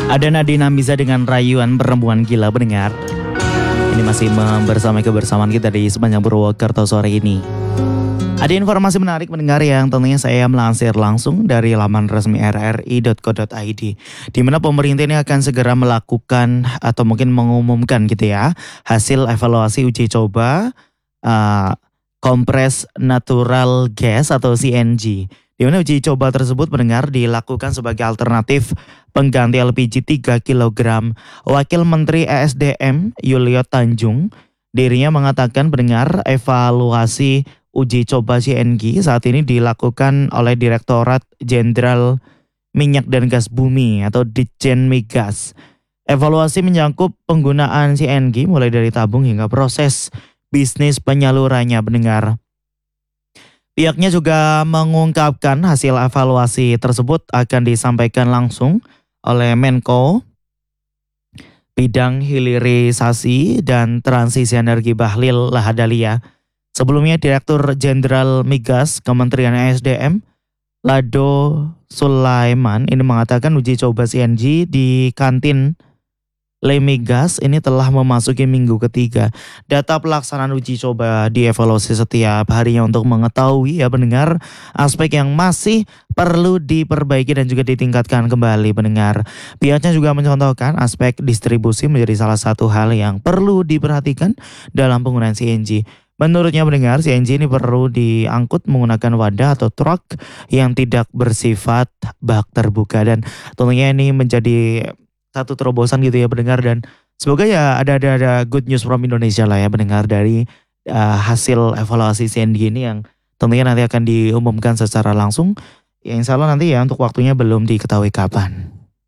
Ada Nadine Amizah dengan Rayuan Perempuan Gila pendengar. Ini masih bersama kebersamaan kita di sepanjang Purwokerto sore ini. Ada informasi menarik mendengar yang tentunya saya melansir langsung dari laman resmi rri.co.id, di mana pemerintah ini akan segera melakukan atau mungkin mengumumkan gitu ya hasil evaluasi uji coba kompres natural gas atau CNG. Di mana uji coba tersebut mendengar dilakukan sebagai alternatif pengganti LPG 3 kg. Wakil Menteri ESDM Yulio Tanjung dirinya mengatakan pendengar evaluasi uji coba CNG saat ini dilakukan oleh Direktorat Jenderal Minyak dan Gas Bumi atau Ditjen Migas. Evaluasi menyangkut penggunaan CNG mulai dari tabung hingga proses bisnis penyalurannya pendengar. Pihaknya juga mengungkapkan hasil evaluasi tersebut akan disampaikan langsung oleh Menko Bidang Hilirisasi dan Transisi Energi Bahlil Lahadalia. Sebelumnya Direktur Jenderal Migas Kementerian ESDM Lado Sulaiman ini mengatakan uji coba CNG di kantin Lemigas ini telah memasuki minggu ketiga. Data pelaksanaan uji coba dievaluasi setiap harinya untuk mengetahui ya pendengar aspek yang masih perlu diperbaiki dan juga ditingkatkan kembali pendengar. Pihaknya juga mencontohkan aspek distribusi menjadi salah satu hal yang perlu diperhatikan dalam penggunaan CNG. Menurutnya pendengar, CNG ini perlu diangkut menggunakan wadah atau truk yang tidak bersifat bak terbuka, dan tentunya ini menjadi satu terobosan gitu ya pendengar, dan semoga ya ada good news from Indonesia lah ya pendengar dari hasil evaluasi CNG ini yang tentunya nanti akan diumumkan secara langsung. Ya insya Allah nanti ya untuk waktunya belum diketahui kapan.